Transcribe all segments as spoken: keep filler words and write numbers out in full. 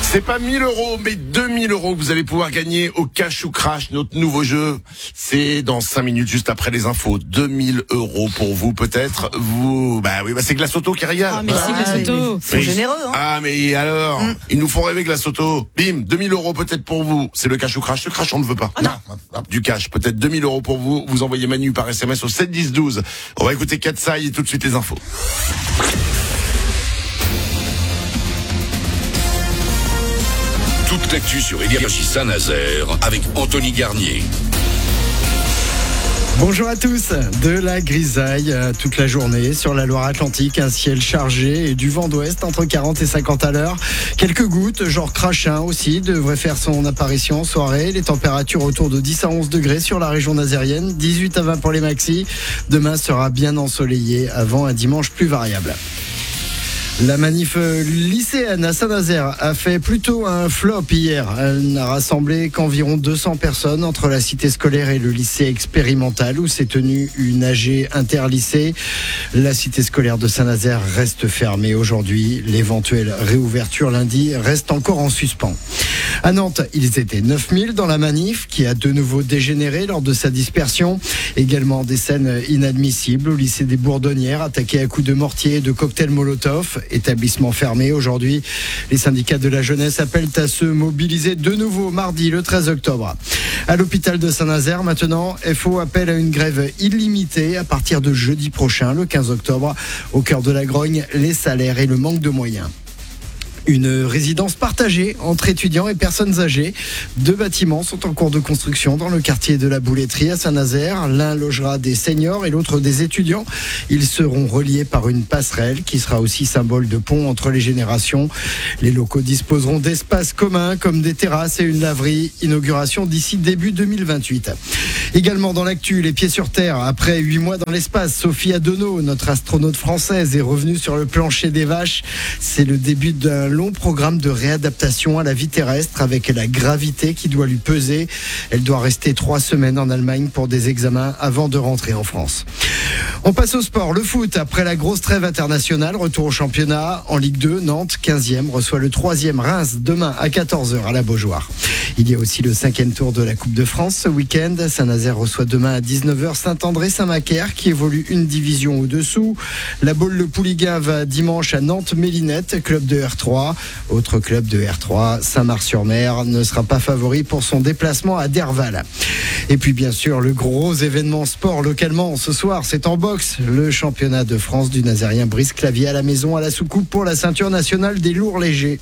C'est pas mille euros, mais deux mille euros que vous allez pouvoir gagner au Cash ou Crash, notre nouveau jeu. C'est dans cinq minutes, juste après les infos. deux mille euros pour vous, peut-être. Vous, bah oui, bah c'est Glace Auto qui régale. Ah, merci, ah, Glace Auto. C'est généreux, hein. Ah, mais alors, mm. ils nous font rêver, Glace Auto. Bim, deux mille euros peut-être pour vous. C'est le Cash ou Crash. Le Crash, on ne veut pas. Ah, non. Du cash, peut-être deux mille euros pour vous. Vous envoyez Manu par S M S au sept dix douze. On va écouter Katsai et tout de suite les infos. Toute l'actu sur Énergie Saint-Nazaire avec Anthony Garnier. Bonjour à tous. De la grisaille toute la journée sur la Loire-Atlantique, un ciel chargé et du vent d'ouest entre quarante et cinquante à l'heure. Quelques gouttes, genre crachin aussi, devraient faire son apparition en soirée. Les températures autour de dix à onze degrés sur la région nazérienne, dix-huit à vingt pour les maxis. Demain sera bien ensoleillé avant un dimanche plus variable. La manif lycéenne à Saint-Nazaire a fait plutôt un flop hier. Elle n'a rassemblé qu'environ deux cents personnes entre la cité scolaire et le lycée expérimental où s'est tenue une A G interlycée. La cité scolaire de Saint-Nazaire reste fermée aujourd'hui. L'éventuelle réouverture lundi reste encore en suspens. À Nantes, ils étaient neuf mille dans la manif qui a de nouveau dégénéré lors de sa dispersion. Également des scènes inadmissibles au lycée des Bourdonnières, attaqué à coups de mortier et de cocktails Molotov. Établissement fermé aujourd'hui. Les syndicats de la jeunesse appellent à se mobiliser de nouveau mardi le treize octobre. À l'hôpital de Saint-Nazaire, maintenant, F O appelle à une grève illimitée à partir de jeudi prochain, le quinze octobre. Au cœur de la grogne, les salaires et le manque de moyens. Une résidence partagée entre étudiants et personnes âgées. Deux bâtiments sont en cours de construction dans le quartier de la Bouletterie à Saint-Nazaire. L'un logera des seniors et l'autre des étudiants. Ils seront reliés par une passerelle qui sera aussi symbole de pont entre les générations. Les locaux disposeront d'espaces communs comme des terrasses et une laverie. Inauguration d'ici début deux mille vingt-huit. Également dans l'actu, les pieds sur terre. Après huit mois dans l'espace, Sophie Adenau, notre astronaute française, est revenue sur le plancher des vaches. C'est le début d'un long programme de réadaptation à la vie terrestre avec la gravité qui doit lui peser. Elle doit rester trois semaines en Allemagne pour des examens avant de rentrer en France. On passe au sport. Le foot, après la grosse trêve internationale, retour au championnat. En Ligue deux, Nantes, quinzième, reçoit le troisième Reims demain à quatorze heures à la Beaujoire. Il y a aussi le cinquième tour de la Coupe de France ce week-end. Saint-Nazaire reçoit demain à dix-neuf heures Saint-André-Saint-Macaire qui évolue une division au-dessous. La Baule Le Pouliguen va dimanche à Nantes-Mélinette, club de R trois. Autre club de R trois, Saint-Mars-sur-Mer, ne sera pas favori pour son déplacement à Derval. Et puis bien sûr, le gros événement sport localement ce soir, c'est en boxe. Le championnat de France du Nazérien Brice Clavier à la maison à la soucoupe pour la ceinture nationale des lourds légers.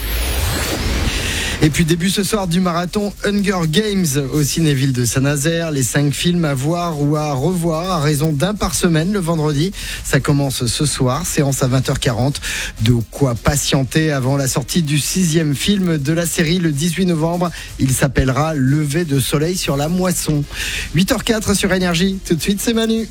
Et puis début ce soir du marathon Hunger Games au Cinéville de Saint-Nazaire. Les cinq films à voir ou à revoir à raison d'un par semaine le vendredi. Ça commence ce soir, séance à vingt heures quarante. De quoi patienter avant la sortie du sixième film de la série le dix-huit novembre. Il s'appellera Lever de soleil sur la moisson. huit heures quatre sur Énergie. Tout de suite, c'est Manu.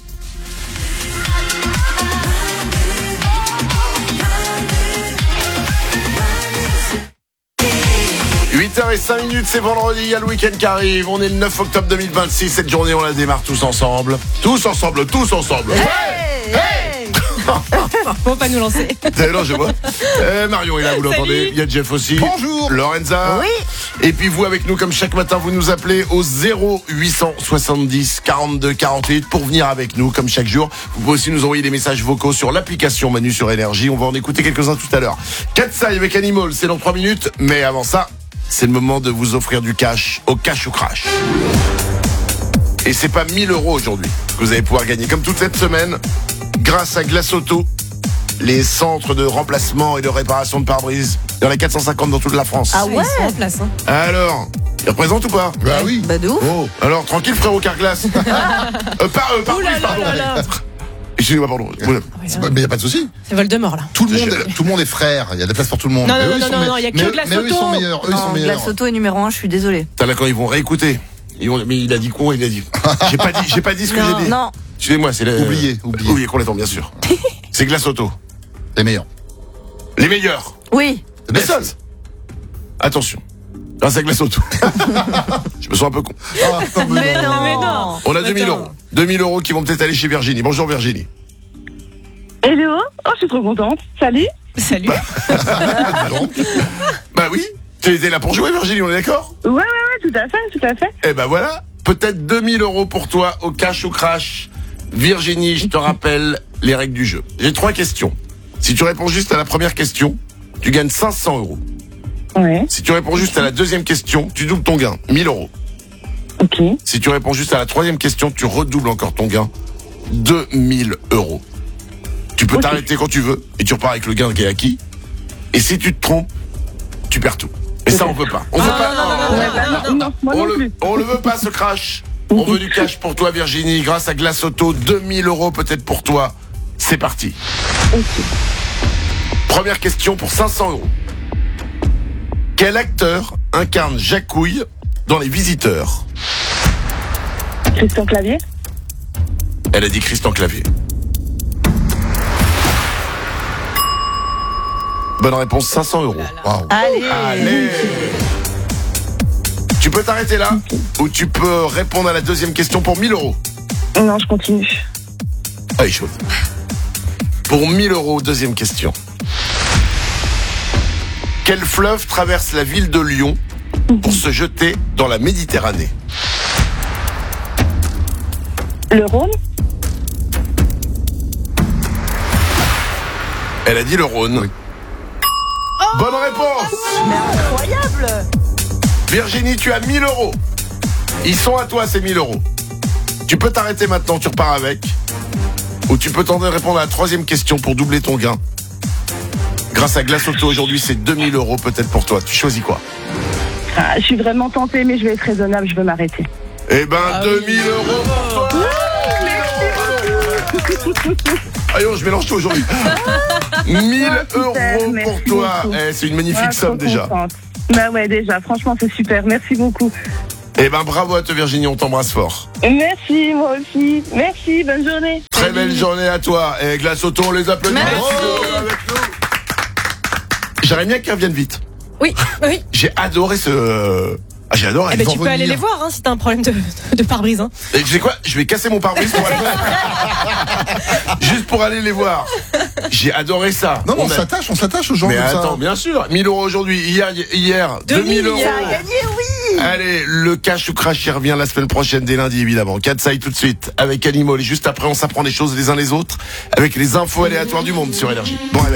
huit heures cinq minutes, c'est vendredi, il y a le week-end qui arrive. On est le neuf octobre deux mille vingt-six. Cette journée, on la démarre tous ensemble. Tous ensemble, tous ensemble. Hey, hey. Faut pas nous lancer. Non, je vois. Euh, Marion est là, vous l'entendez. Il y a Jeff aussi. Bonjour. Lorenza. Oui. Et puis vous, avec nous, comme chaque matin, vous nous appelez au zéro huit cent soixante-dix quarante-deux quarante-huit pour venir avec nous, comme chaque jour. Vous pouvez aussi nous envoyer des messages vocaux sur l'application Manu sur Énergie. On va en écouter quelques-uns tout à l'heure. Katsai avec Animal, c'est dans trois minutes. Mais avant ça, c'est le moment de vous offrir du cash au Cash ou Crash. Et c'est pas mille euros aujourd'hui que vous allez pouvoir gagner. Comme toute cette semaine, grâce à Glace Auto, les centres de remplacement et de réparation de pare-brise. Il y en a quatre cent cinquante dans toute la France. Ah ouais. Ils sont en place, hein. Alors, ils représentent ou pas? Bah oui. Bah de ouf. Oh, alors tranquille frérot Carglass. euh, par, euh, pare-brise, pardon. Excusez-moi, pardon. C'est pas- mais il n'y a pas de souci. C'est Voldemort, là. Tout le, monde, est- tout le monde est frère. Il y a des places pour tout le monde. Non, non, Mais eux, non, ils non, sont non, me- non, il y a que mais- Glace Mais eux, ils Auto. sont meilleurs. Eux, ils sont Non, meilleurs. Glace Auto est numéro un, je suis désolée. Putain, là, quand ils vont réécouter, ils vont, mais il a dit quoi? Il a dit. J'ai pas dit, j'ai pas dit ce que Non. j'ai dit. Non. Excusez-moi, c'est le. Oubliez, oubliez. Oubliez complètement, bien sûr. C'est Glace Auto. Les meilleurs. Les meilleurs. Oui. Les seuls. Attention. Grâce à Glace Auto. Je me sens un peu con. Ah, non, mais Mais non. non. Mais non. On a deux mille Attends. euros. deux mille euros qui vont peut-être aller chez Virginie. Bonjour Virginie. Hello, oh je suis trop contente. Salut. Salut. Bah oui. Tu étais là pour jouer, Virginie, on est d'accord? Ouais, ouais, ouais, tout à fait, tout à fait. Eh ben voilà, peut-être deux mille euros pour toi au cash ou crash. Virginie, je te rappelle les règles du jeu. J'ai trois questions. Si tu réponds juste à la première question, tu gagnes cinq cents euros. Ouais, Si tu réponds juste à la deuxième question, tu doubles ton gain, mille euros. ok. Si tu réponds juste à la troisième question, tu redoubles encore ton gain, deux mille euros. Tu peux Ok. t'arrêter quand tu veux et tu repars avec le gain qui est acquis. Et si tu te trompes, tu perds tout. Et ça, on peut pas. On veut Ah, pas. non, non, non, Oh. Ouais, bah, non, non, moi On non le, plus. on le veut pas, ce crash. On veut du cash pour toi, Virginie, grâce à Glace Auto. deux mille euros peut-être pour toi. C'est parti. Ok. Première question pour cinq cents euros. Quel acteur incarne Jacouille dans Les Visiteurs? Christian Clavier. Elle a dit Christian Clavier. Bonne réponse, cinq cents euros. Waouh. Allez. Allez. Tu peux t'arrêter là ou tu peux répondre à la deuxième question pour mille euros. Non, je continue. Allez, chaud. Pour mille euros, deuxième question. Quel fleuve traverse la ville de Lyon pour se jeter dans la Méditerranée? Le Rhône. Elle a dit le Rhône. Bonne réponse. Mais incroyable. Virginie, tu as mille euros. Ils sont à toi, ces mille euros. Tu peux t'arrêter maintenant, tu repars avec. Ou tu peux tenter de répondre à la troisième question pour doubler ton gain. Grâce à Glace Auto, aujourd'hui, c'est deux mille euros peut-être pour toi. Tu choisis quoi? Ah, je suis vraiment tentée, mais je vais être raisonnable, je veux m'arrêter. Eh ben, deux mille euros pour toi. Aïe, oh, je mélange tout aujourd'hui. mille euros pour merci toi. beaucoup. Eh, c'est une magnifique Ah, somme trop déjà. contente. Bah ouais, déjà, franchement, c'est super. Merci beaucoup. Eh ben, bravo à toi, Virginie, on t'embrasse fort. Merci, moi aussi. Merci, bonne journée. Très belle journée à toi. Et Glace Auto, on les applaudit. Merci. Bravo, avec nous. J'aimerais bien qu'ils reviennent vite. Oui, oui. J'ai adoré ce... Ah, j'ai adoré. Eh ben, Ils vont tu peux aller revenir. les voir hein, si t'as un problème de, de pare-brise. Hein. Et tu sais quoi? Je vais casser mon pare-brise pour aller... Juste pour aller les voir. J'ai adoré ça. Non, mais on a- s'attache, on s'attache aux gens Mais comme ça. attends, bien sûr. mille euros aujourd'hui. Hier, hier deux mille euros. hier. Il a gagné, oui. Allez, le cash ou crash, il revient la semaine prochaine, dès lundi, évidemment. Katsai tout de suite, avec Animal. Et juste après, on s'apprend des choses les uns les autres, avec les infos aléatoires du monde sur Énergie. Bon,